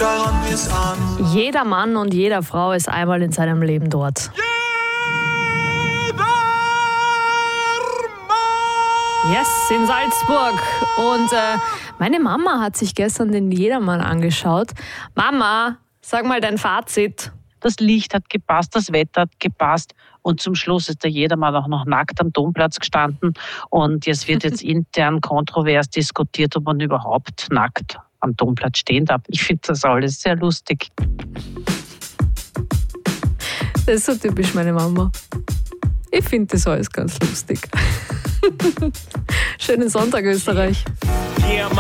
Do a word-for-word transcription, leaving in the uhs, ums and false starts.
schauen wir's an. Jeder Mann und jeder Frau ist einmal in seinem Leben dort. Yes, in Salzburg. Und äh, meine Mama hat sich gestern den Jedermann angeschaut. Mama, sag mal dein Fazit. Das Licht hat gepasst, das Wetter hat gepasst und zum Schluss ist der Jedermann auch noch nackt am Domplatz gestanden und es wird jetzt intern kontrovers diskutiert, ob man überhaupt nackt am Domplatz stehen darf. Ich finde das alles sehr lustig. Das ist so typisch meine Mama. Ich finde das alles ganz lustig. Schönen Sonntag, Österreich. Yeah,